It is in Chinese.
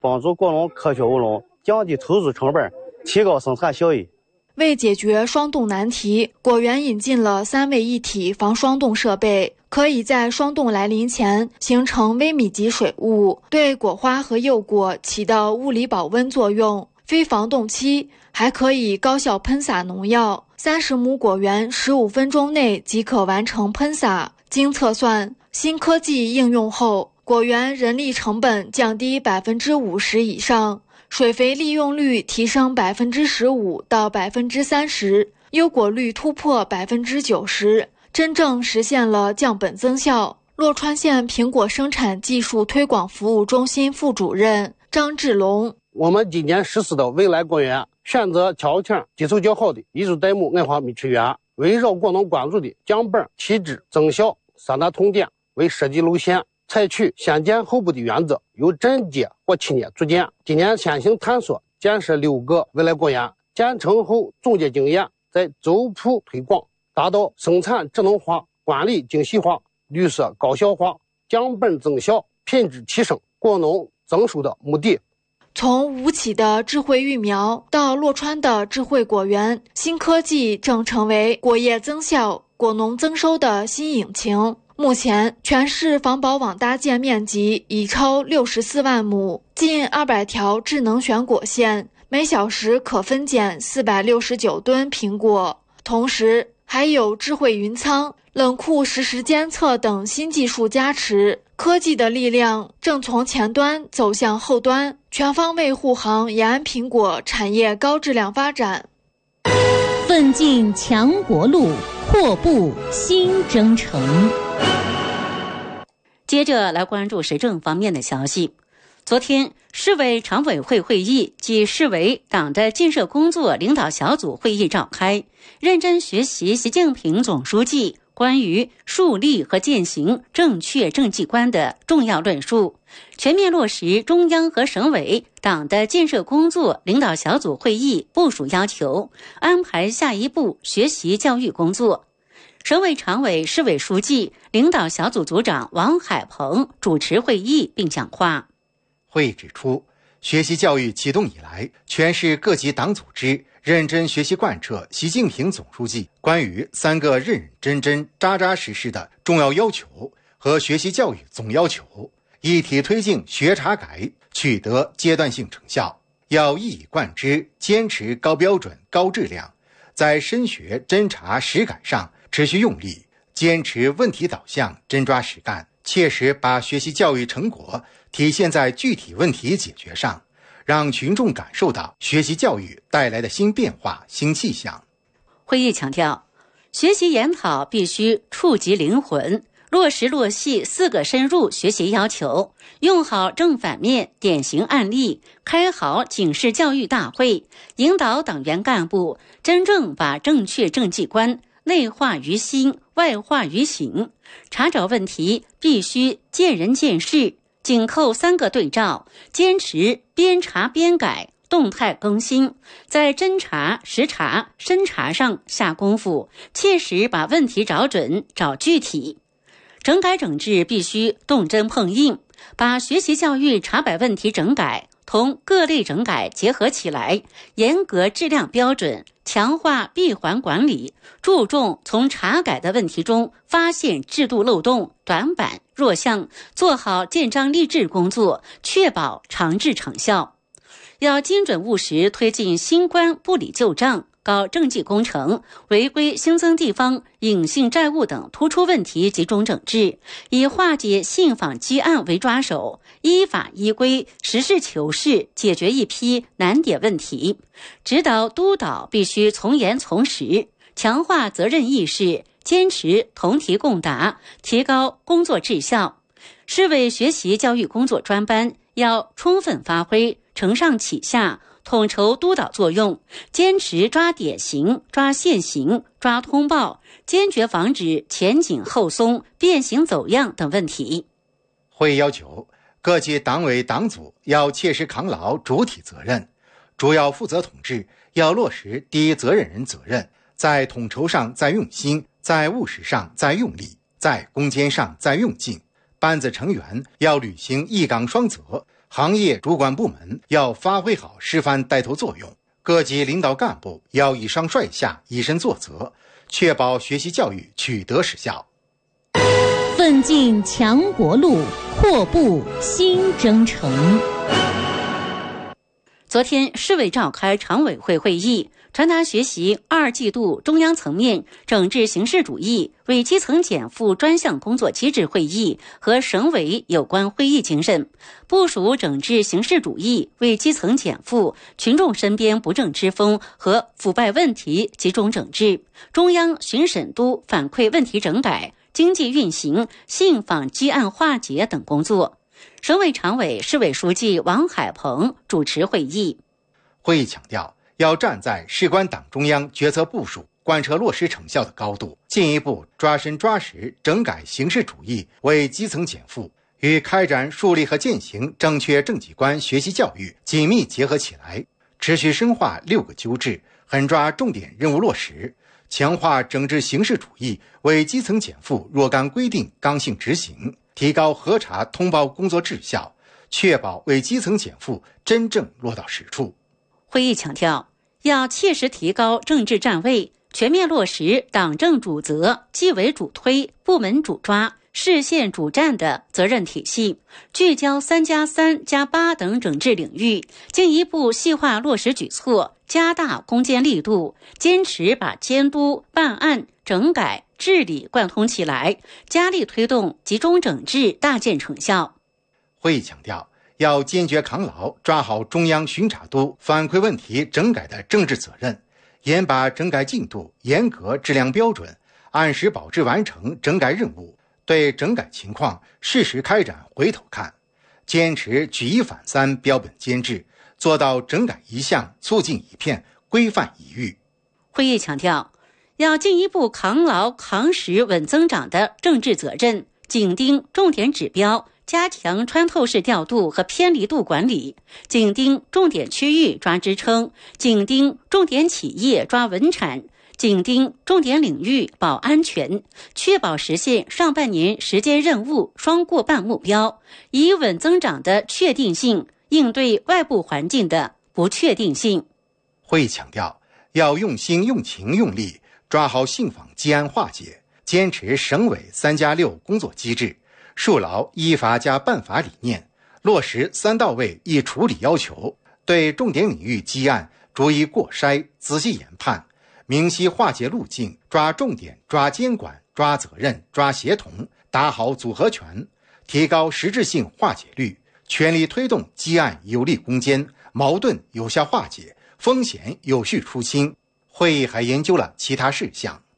帮助果农科学务农，降低投资成本，提高生产效益。 为解决霜冻难题，果园引进了3位一体防霜冻设备，可以在霜冻来临前形成微米级水雾，对果花和幼果起到物理保温作用。非防冻期还可以高效喷洒农药，30亩果园15分钟内即可完成喷洒。经测算，新科技应用后，果园人力成本降低50%以上，水肥利用率提升15%到30%，优果率突破90%，真正实现了降本增效。洛川县苹果生产技术推广服务中心副主任张志龙： 我们今年实施的未来果园，选择条件基础较好的一株玳瑁矮花米曲园，围绕果农关注的降本、提质、增效3大痛点为设计路线，采取先建后补的原则，由镇街或7年组建。今年先行探索建设6个未来果园，建成后总结经验，在族谱推广，达到生产智能化、管理精细化、绿色高效化、降本增效、品质提升、果农增收的目的。 从吴起的智慧育苗到洛川的智慧果园，新科技正成为果业增效、果农增收的新引擎。目前，全市防保网搭建面积已超64万亩，近200条智能选果线，每小时可分拣469吨苹果。同时，还有智慧云仓、冷库实时监测等新技术加持，科技的力量正从前端走向后端，全方位护航延安苹果产业高质量发展。 奋进强国路，阔步新征程。 接着来关注时政方面的消息。昨天，市委常委会会议及市委党的建设工作领导小组会议召开，认真学习习近平总书记关于树立和践行正确政绩观的重要论述，全面落实中央和省委党的建设工作领导小组会议部署要求，安排下一步学习教育工作。省委常委、市委书记、领导小组组长王海鹏主持会议并讲话。 会议指出，学习教育启动以来，全市各级党组织认真学习贯彻习近平总书记关于3个认认真真、扎扎实实的重要要求和学习教育总要求，一体推进学查改，取得阶段性成效。要一以贯之，坚持高标准、高质量，在深学、侦查、实改上持续用力，坚持问题导向、真抓实干，切实把学习教育成果体现在具体问题解决上，让群众感受到学习教育带来的新变化、新气象。 会议强调，学习研讨必须触及灵魂，落实落细4个深入学习要求，用好正反面典型案例，开好警示教育大会，引导党员干部真正把正确政绩观内化于心，外化于行。查找问题必须见人见事，紧扣3个对照，坚持边查边改，动态更新，在侦查、实查、深查上下功夫，切实把问题找准、找具体。整改整治必须动真碰硬，把学习教育查摆问题整改同各类整改结合起来，严格质量标准，强化闭环管理，注重从查改的问题中发现制度漏洞、短板、弱项，做好建章立制工作，确保长治长效。要精准务实推进新关不理旧账、搞政绩工程、违规新增地方隐性债务等突出问题集中整治，以化解信访积案为抓手，依法依规实事求是解决一批难点问题。指导督导必须从严从实，强化责任意识，坚持同题共答，提高工作质效。市委学习教育工作专班要充分发挥承上启下、统筹督导作用，坚持抓典型、抓现行、抓通报，坚决防止前紧后松、变形走样等问题。 会议要求各级党委党组要切实扛牢主体责任，主要负责统治要落实第一责任人责任，在统筹上再用心，在务实上再用力，在攻坚上再用劲。班子成员要履行一岗双责， 行业主管部门要发挥好示范带头作用，各级领导干部要以上率下，以身作则，确保学习教育取得实效。 奋进强国路，阔步新征程。 昨天，市委召开常委会会议，传达学习2季度中央层面整治形式主义为基层减负专项工作机制会议和省委有关会议精神，部署整治形式主义为基层减负、群众身边不正之风和腐败问题集中整治，中央巡审督反馈问题整改、经济运行、信访积案化解等工作。省委常委、市委书记王海鹏主持会议。 会议强调，要站在事关党中央决策部署、贯彻落实成效的高度，进一步抓深抓实整改形式主义为基层减负，与开展树立和践行正确政绩观学习教育紧密结合起来，持续深化6个纠治，狠抓重点任务落实，强化整治形式主义为基层减负若干规定刚性执行，提高核查通报工作质效，确保为基层减负真正落到实处。 会议强调，要切实提高政治站位，全面落实党政主责、纪委主推、部门主抓、市县主战的责任体系，聚焦3+3+8等整治领域，进一步细化落实举措，加大攻坚力度，坚持把监督、办案、整改、治理贯通起来，加力推动集中整治大见成效。 会议强调，要坚决扛牢抓好中央巡查督反馈问题整改的政治责任，严把整改进度，严格质量标准，按时保质完成整改任务，对整改情况适时开展回头看，坚持举一反三标本兼治，做到整改一项促进一片，规范一域。 会议强调，要进一步扛牢扛实稳增长的政治责任，紧盯重点指标，加强穿透式调度和偏离度管理，紧盯重点区域抓支撑，紧盯重点企业抓稳产，紧盯重点领域保安全，确保实现上半年时间任务双过半目标，以稳增长的确定性应对外部环境的不确定性。 会议强调，要用心用情用力抓好信访积案化解，坚持省委3+6工作机制，树牢依法加办法理念，落实3到位一处理要求，对重点领域积案逐一过筛，仔细研判，明晰化解路径，抓重点、抓监管、抓责任、抓协同，打好组合拳，提高实质性化解率，全力推动积案有力攻坚，矛盾有效化解，风险有序出清。会议还研究了其他事项。